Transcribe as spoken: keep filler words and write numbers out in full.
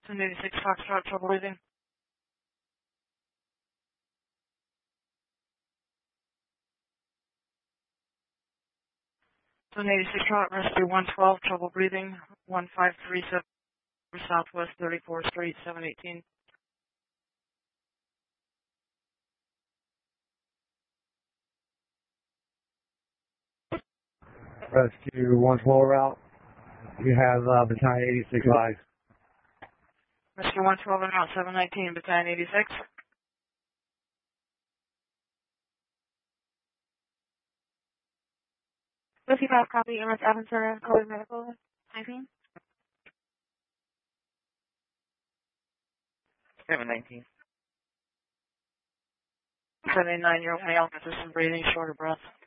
seven eighty-six Foxtrot, trouble breathing. seven eighty-six Trot, rescue one twelve, trouble breathing, one five three seven, Southwest thirty-fourth Street, seven eighteen. Rescue one twelve route. You have uh, battalion eighty-six live. Rescue one twelve and route seven nineteen, battalion eighty-six. fifty-five copy, M S Aventura, COVID medical, nineteen. seven nineteen. seventy-nine-year-old male, consistent breathing, short of breath.